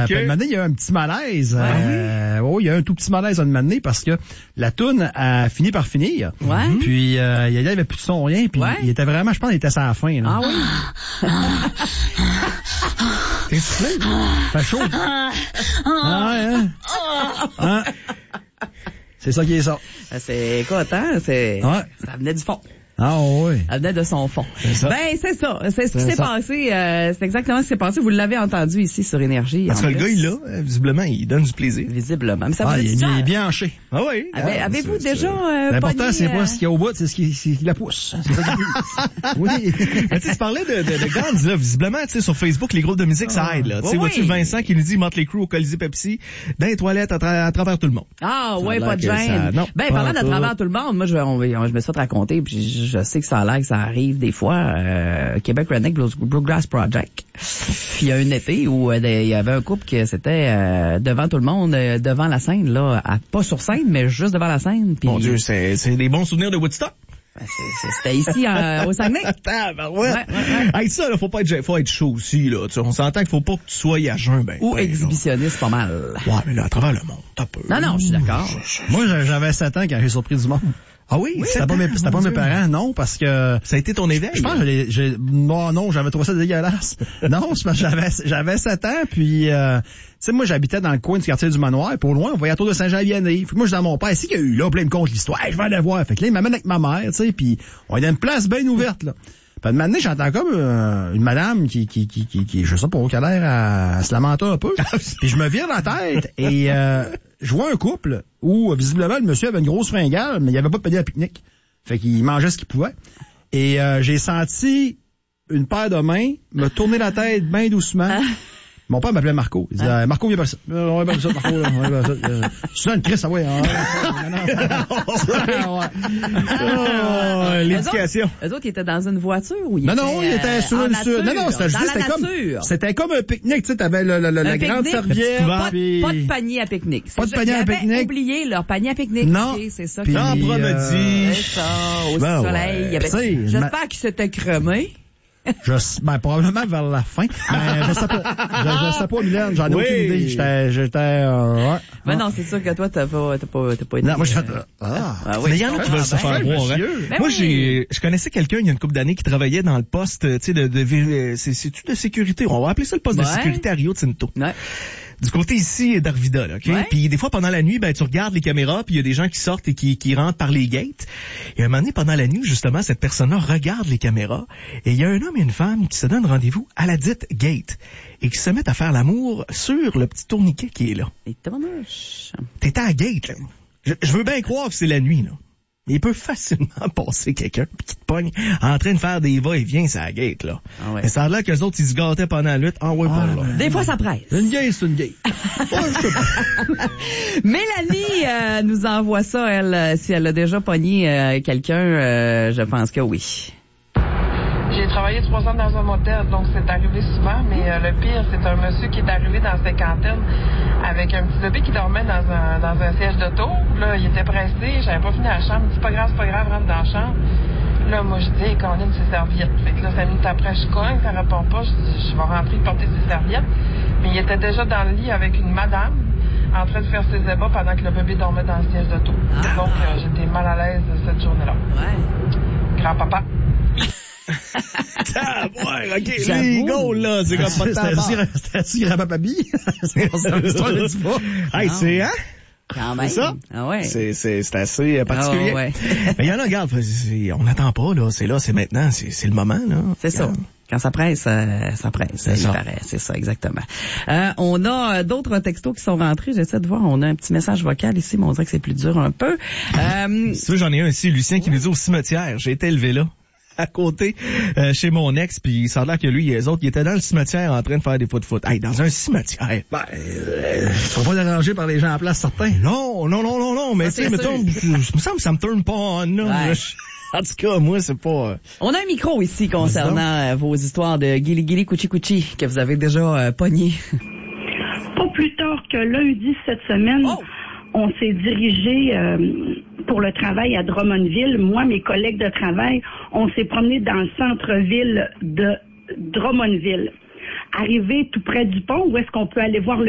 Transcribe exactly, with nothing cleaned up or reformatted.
Okay. Puis, il y a un petit malaise. Ouais. Euh, oh, il y a un tout petit malaise à un moment donné parce que la toune a fini par finir. Ouais. Puis, euh, il y avait plus de son, rien. Puis, Ouais. il était vraiment, je pense, il était à la fin. Là. Ah oui? T'es soufflé? Fait chaud. Ah ouais, hein? Hein? C'est ça qui est ça. C'est quoi, hein? C'est, Ouais. ça venait du fond. Ah oui. Ça venait de son fond. ça. Ben, c'est ça. C'est ce qui C'est s'est ça. passé. Euh, c'est exactement ce qui s'est passé. Vous l'avez entendu ici sur Énergie. Parce en que le plus. gars, il l'a, euh, visiblement, il donne du plaisir. Visiblement. Mais ça Ah, vous il est dit bien, ça? il est bien hanché. Ah oui. Avez, Ah, avez-vous c'est- déjà euh, L'important, pogné, c'est pas euh, ce qu'il y a au bout, c'est ce qui, c'est qui la pousse. C'est ça qui Oui. Mais tu sais, tu parlais de, de, de Guns, là, visiblement, tu sais, sur Facebook, les groupes de musique, ça aide, là. Tu sais, Oui, vois-tu oui. Vincent qui nous dit Motley Crue au Colisée Pepsi, dans les toilettes, à, tra- à travers tout le monde. Ah, Ça a ouais, l'air pas de que ça- gêne. non, Ben, pas parlant en d'à tout. travers tout le monde, moi, je, on, va- je me suis fait raconter, puis je, je sais que ça a l'air que ça arrive des fois, euh, Québec Redneck Blues- Bluegrass Project. Puis il y a un été où euh, des- il y avait un couple qui c'était euh, devant tout le monde, euh, devant la scène, là, à- pas sur scène, mais juste devant la scène. Puis, Mon Dieu, c'est, c'est des bons souvenirs de Woodstock. ben, c'est- c'est- c'était ici euh, au Saguenay. Tabarouette. Ouais, ouais, ouais. Hey, ça, là, faut pas être, faut être chaud aussi, là. Tu sais, on s'entend qu'il faut pas que tu sois à jeun, ben. Ou ben, exhibitionniste, pas mal. là. Ouais, mais là, à travers le monde, t'as peu. Non, non, je suis d'accord. Moi, j'avais sept ans quand j'ai surpris du monde. Ah oui? C'était pas mes, c'était pas mes parents, non, parce que Ça a été ton éveil? je pense que j'ai, j'ai, non, non, j'avais trouvé ça dégueulasse. Non, c'est parce que j'avais, j'avais sept ans, puis, euh, tu sais, moi, j'habitais dans le coin du quartier du Manoir, puis au loin, on voyait la tour de Saint-Jean-Vianney. Fait que moi, je dis à mon père, c'est qu'il y a eu là, plein de compte l'histoire. Hey, je vais aller voir. Fait que là, il m'amène avec ma mère, tu sais, puis on est dans une place bien ouverte, là. Puis, un moment donné, j'entends comme euh, une madame qui, qui, qui, qui, qui, je sais pas, qui a l'air à, à se lamenter un peu. Puis je me vire la tête et euh, je vois un couple où, visiblement, le monsieur avait une grosse fringale, mais il n'y avait pas de panier à pique-nique. Fait qu'il mangeait ce qu'il pouvait. Et euh, j'ai senti une paire de mains me tourner la tête bien doucement. Mon père m'appelait Marco. Il disait, Marco, viens pas ça. Euh, On va pas ça, Marco. là, on va pas ça. Euh, Tu une Chris, ah ouais. Ah, ouais, non, non. Oh, l'éducation. Eux autres, ils étaient dans une voiture ou ils Non, étaient, non, il était euh, sur en une nature, sur. Non, non, c'était dans juste, la c'était comme, nature. c'était comme un pique-nique, tu sais, t'avais le, le, le, la Un grande pique-nique, serviette. Pas, puis- pas de panier à pique-nique. Pas de C'est- panier à ils avaient pique-nique. oublié leur panier à pique-nique. Non. Ok, c'est ça. Puis, qui- Jean euh, Bromedy. C'est ça, au Ben soleil. Il y avait- Tu sais, J'espère qu'il s'était cremé. Je, ben, probablement vers la fin. Mais je sais pas. Je, je sais pas, Mylène. J'en ai Oui. aucune idée. J'étais, j'étais, euh, ouais. Mais non, c'est sûr que toi, t'as pas, t'as pas, t'as pas été. Non, moi, j'ai fait, euh, euh, ah. ah oui. Mais il y en a qui veulent se ben, faire ouais, voir, hein. monsieur. Ben Moi, oui. j'ai, je connaissais quelqu'un il y a une couple d'années qui travaillait dans le poste, tu sais, de, de, de c'est, c'est-tu de sécurité? On va appeler ça le poste de Ouais. sécurité à Rio Tinto. Ouais. Du côté ici d'Arvida, là, ok? Ouais. Puis des fois pendant la nuit, ben tu regardes les caméras, puis il y a des gens qui sortent et qui, qui rentrent par les gates. Et un moment donné, pendant la nuit, justement, cette personne-là regarde les caméras et il y a un homme et une femme qui se donnent rendez-vous à la dite gate et qui se mettent à faire l'amour sur le petit tourniquet qui est là. Et tabarnouche. T'étais à la gate, là. Je, je veux bien croire que c'est la nuit, là. Mais il peut facilement passer quelqu'un qui te pogne en train de faire des va-et-vient sur la gate, là. Ah ouais. Mais ça a l'air qu'eux autres, ils se gâtaient pendant la lutte. Ah ouais, Ah, pas là. ben. Des fois, ça presse. Une gay, c'est une gay. Ouais, je sais pas. Mélanie euh, nous envoie ça, elle, euh, si elle a déjà pogné euh, quelqu'un, euh, je pense que oui. J'ai travaillé trois ans dans un motel, donc c'est arrivé souvent, mais euh, le pire, c'est un monsieur qui est arrivé dans la cinquantaine avec un petit bébé qui dormait dans un dans un siège d'auto. Là, il était pressé, j'avais pas fini la chambre. Il dit, c'est pas grave, c'est pas grave, rentre dans la chambre. Là, moi, je dis, qu'on a ses serviettes. Fait que là, cinq minutes après, je cogne, ça répond pas. Je dis, je vais rentrer porter ses serviettes. Mais il était déjà dans le lit avec une madame en train de faire ses ébats pendant que le bébé dormait dans le siège d'auto. Ah. Donc, euh, j'étais mal à l'aise cette journée-là. Ouais. Grand-papa. Ah, ouais, ok, J'avoue. les gars, là, c'est comme pas de temps. C'était-tu grand-papa Bi? C'est pour ça, l'histoire ne dit pas. Hey, c'est, hein? Quand même. C'est ça? Ah ouais. C'est, c'est, c'est assez euh, particulier. Ah ouais. Mais il y en a, regarde, c'est- on n'attend pas, là. C'est là, c'est maintenant, c'est, c'est le moment, là. C'est ça. Quand ça presse, euh, ça presse. C'est il ça. paraît. C'est ça, exactement. Euh, on a euh, d'autres textos qui sont rentrés. J'essaie de voir. On a un petit message vocal ici, mais on dirait que c'est plus dur un peu. Euh, Si tu veux, j'en ai un ici, Lucien, qui nous dit au cimetière. J'ai été élevé là, à côté, euh, chez mon ex, puis ça a l'air que lui et les autres, ils étaient dans le cimetière en train de faire des foot-foot. Hey, dans un cimetière. Ben, euh, ils sont pas dérangés par les gens en place, certains. Non, non, non, non, non, mais Ah, tu sais, c'est mettons, sûr. je- je- me semble que ça me tourne pas en, là. Ouais. En tout cas, moi, c'est pas... euh, on a un micro ici concernant euh, vos histoires de Gili Gili Kuchi Kuchi que vous avez déjà euh, pogné. Pas plus tard que lundi cette semaine, Oh! on s'est dirigé euh, pour le travail à Drummondville. Moi, mes collègues de travail, on s'est promené dans le centre-ville de Drummondville. Arrivé tout près du pont, où est-ce qu'on peut aller voir le